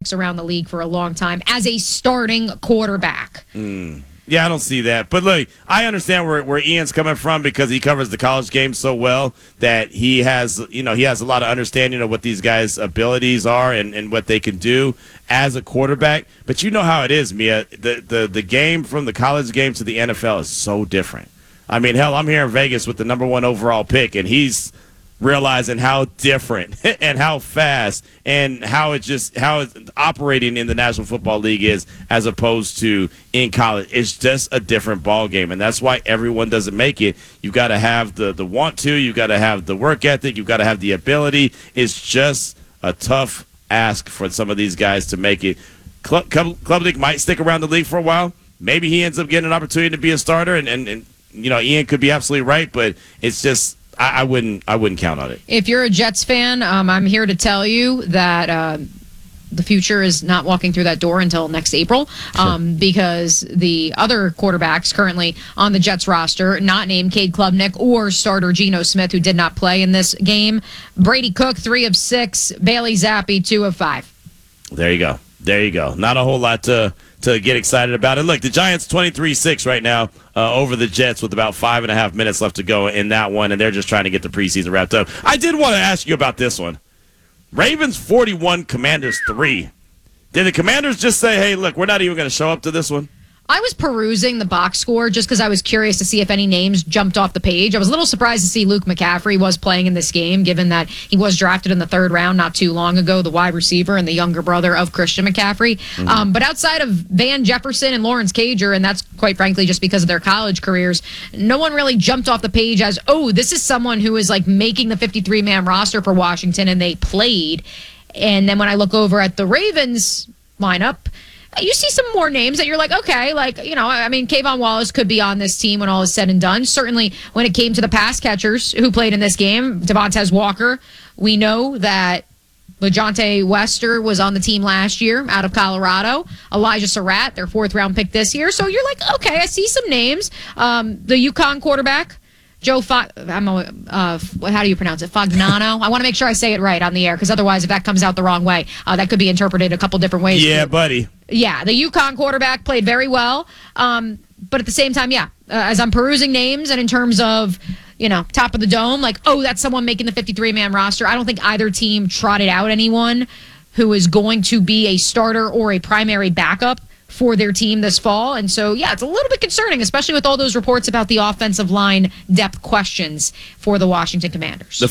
around the league for a long time as a starting quarterback. Yeah, I don't see that. But look, I understand where Ian's coming from because he covers the college game so well that he has a lot of understanding of what these guys' abilities are and what they can do as a quarterback. But you know how it is, Mia. The game from the college game to the NFL is so different. I mean, hell, I'm here in Vegas with the number 1 overall pick, and he's realizing how different and how fast and how it's operating in the National Football League is as opposed to in college. It's just a different ball game, and that's why everyone doesn't make it. You've got to have the want to, you've got to have the work ethic, you've got to have the ability. It's just a tough ask for some of these guys to make it. Klubnik might stick around the league for a while. Maybe he ends up getting an opportunity to be a starter, and Ian could be absolutely right, but it's just I wouldn't count on it. If you're a Jets fan, I'm here to tell you that the future is not walking through that door until next April, because the other quarterbacks currently on the Jets roster, not named Cade Klubnik or starter Geno Smith, who did not play in this game. Brady Cook, 3 of 6. Bailey Zappi, 2 of 5. There you go. Not a whole lot to get excited about. And look, the Giants 23-6 right now over the Jets with about 5.5 minutes left to go in that one, and they're just trying to get the preseason wrapped up. I did want to ask you about this one. Ravens 41, Commanders 3. Did the Commanders just say, hey, look, we're not even going to show up to this one? I was perusing the box score just because I was curious to see if any names jumped off the page. I was a little surprised to see Luke McCaffrey was playing in this game, given that he was drafted in the 3rd round not too long ago, the wide receiver and the younger brother of Christian McCaffrey. But outside of Van Jefferson and Lawrence Cager, and that's quite frankly just because of their college careers, no one really jumped off the page as, oh, this is someone who is like making the 53-man roster for Washington, and they played. And then when I look over at the Ravens lineup, you see some more names that you're like, okay, Kayvon Wallace could be on this team when all is said and done. Certainly when it came to the pass catchers who played in this game, Devontae Walker, we know that LeJohntay Wester was on the team last year out of Colorado. Elijah Surratt, their 4th-round pick this year. So you're like, okay, I see some names. The UConn quarterback, how do you pronounce it? Fagnano. I want to make sure I say it right on the air, because otherwise, if that comes out the wrong way, that could be interpreted a couple different ways. Yeah, buddy. Yeah, the UConn quarterback played very well. But at the same time, as I'm perusing names and in terms of, top of the dome, like, oh, that's someone making the 53-man roster. I don't think either team trotted out anyone who is going to be a starter or a primary backup for their team this fall. And so, it's a little bit concerning, especially with all those reports about the offensive line depth questions for the Washington Commanders.